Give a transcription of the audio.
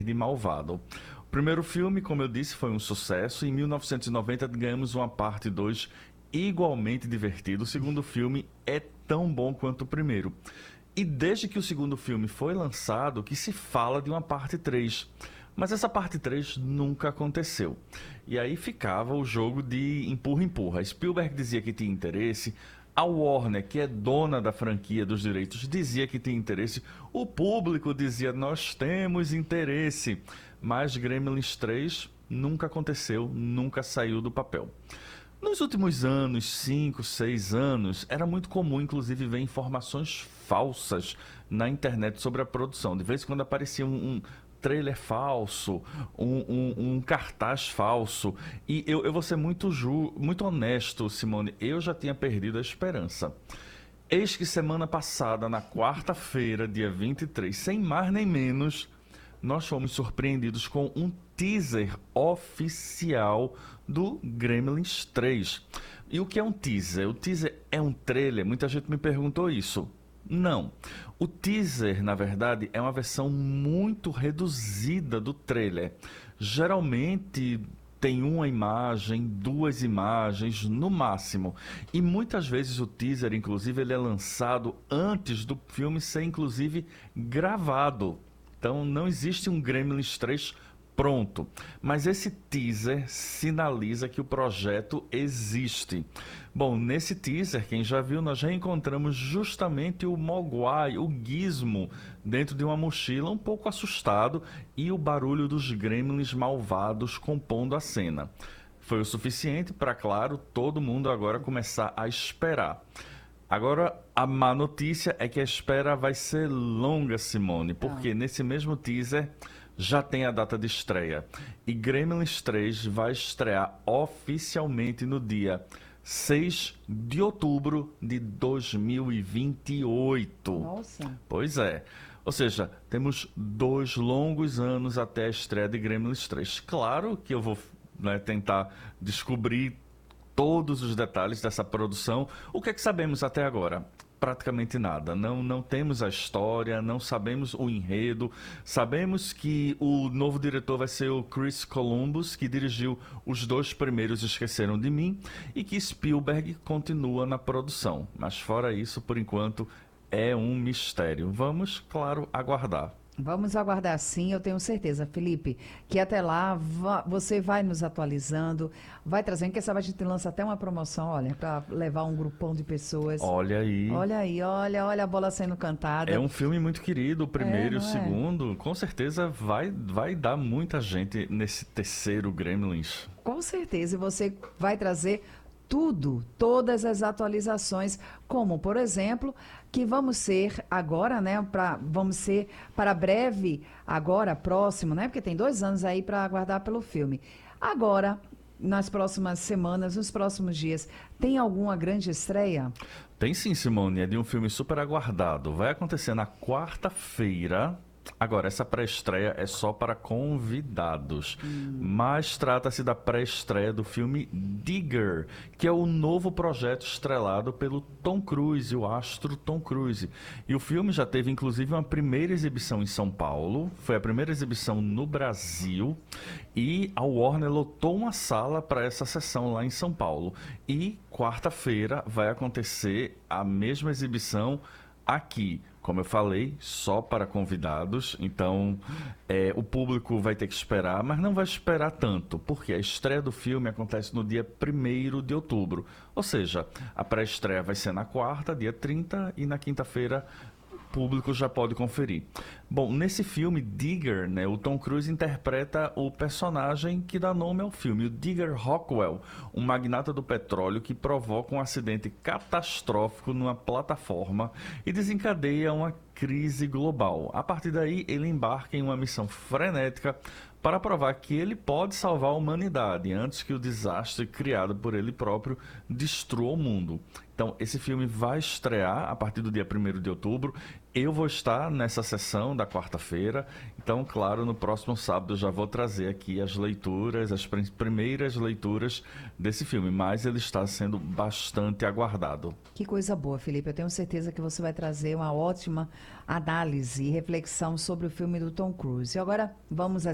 de Malvado. O primeiro filme, como eu disse, foi um sucesso. Em 1990 ganhamos uma parte 2 igualmente divertida. O segundo filme é tão bom quanto o primeiro. E desde que o segundo filme foi lançado, que se fala de uma parte 3. Mas essa parte 3 nunca aconteceu. E aí ficava o jogo de empurra-empurra. Spielberg dizia que tinha interesse, a Warner, que é dona da franquia dos direitos, dizia que tinha interesse, o público dizia nós temos interesse, mas Gremlins 3 nunca aconteceu, nunca saiu do papel. Nos últimos anos, 5, 6 anos, era muito comum, inclusive, ver informações falsas na internet sobre a produção. De vez em quando aparecia um trailer falso, um cartaz falso. E eu vou ser muito honesto, Simone, eu já tinha perdido a esperança. Eis que semana passada, na quarta-feira, dia 23, sem mais nem menos, nós fomos surpreendidos com um teaser oficial do Gremlins 3. E o que é um teaser? O teaser é um trailer? Muita gente me perguntou isso. Não. O teaser, na verdade, é uma versão muito reduzida do trailer. Geralmente tem uma imagem, duas imagens no máximo. E muitas vezes o teaser, inclusive, ele é lançado antes do filme ser, inclusive, gravado. Então não existe um Gremlins 3 pronto. Mas esse teaser sinaliza que o projeto existe. Bom, nesse teaser, quem já viu, nós já encontramos justamente o Mogwai, o Gizmo, dentro de uma mochila, um pouco assustado, e o barulho dos gremlins malvados compondo a cena. Foi o suficiente para, claro, todo mundo agora começar a esperar. Agora, a má notícia é que a espera vai ser longa, Simone, porque nesse mesmo teaser já tem a data de estreia. E Gremlins 3 vai estrear oficialmente no dia 6 de outubro de 2028. Nossa. Pois é. Ou seja, temos 2 longos anos até a estreia de Gremlins 3. Claro que eu vou, né, tentar descobrir todos os detalhes dessa produção. O que é que sabemos até agora? Praticamente nada. Não temos a história, não sabemos o enredo. Sabemos que o novo diretor vai ser o Chris Columbus, que dirigiu os 2 primeiros Esqueceram de Mim, e que Spielberg continua na produção. Mas fora isso, por enquanto, é um mistério. Vamos, claro, aguardar. Vamos aguardar sim, eu tenho certeza, Felipe, que até lá você vai nos atualizando, vai trazendo, quem sabe a gente lança até uma promoção, olha, para levar um grupão de pessoas. Olha aí. Olha aí, olha a bola sendo É cantada. um filme muito querido, o É, primeiro e o não é? segundo. Com certeza vai dar muita gente nesse terceiro Gremlins. Com certeza, e você vai trazer tudo, todas as atualizações, como, por exemplo, que vamos ser agora, né, vamos ser para breve, agora, próximo, né, porque tem 2 anos aí para aguardar pelo filme. Agora, nas próximas semanas, nos próximos dias, tem alguma grande estreia? Tem sim, Simone, é de um filme super aguardado. Vai acontecer na quarta-feira. Agora, essa pré-estreia é só para convidados, mas trata-se da pré-estreia do filme Digger, que é o novo projeto estrelado pelo Tom Cruise, o astro Tom Cruise. E o filme já teve inclusive uma primeira exibição em São Paulo, foi a primeira exibição no Brasil, e a Warner lotou uma sala para essa sessão lá em São Paulo. E quarta-feira vai acontecer a mesma exibição aqui. Como eu falei, só para convidados, então o público vai ter que esperar, mas não vai esperar tanto, porque a estreia do filme acontece no dia 1º de outubro. Ou seja, a pré-estreia vai ser na quarta, dia 30, e na quinta-feira o público já pode conferir. Bom, nesse filme, Digger, né, o Tom Cruise interpreta o personagem que dá nome ao filme, o Digger Rockwell, um magnata do petróleo que provoca um acidente catastrófico numa plataforma e desencadeia uma crise global. A partir daí, ele embarca em uma missão frenética para provar que ele pode salvar a humanidade antes que o desastre criado por ele próprio destrua o mundo. Então, esse filme vai estrear a partir do dia 1º de outubro Eu vou estar nessa sessão da quarta-feira, então, claro, no próximo sábado eu já vou trazer aqui as leituras, as primeiras leituras desse filme, mas ele está sendo bastante aguardado. Que coisa boa, Felipe. Eu tenho certeza que você vai trazer uma ótima análise e reflexão sobre o filme do Tom Cruise. E agora vamos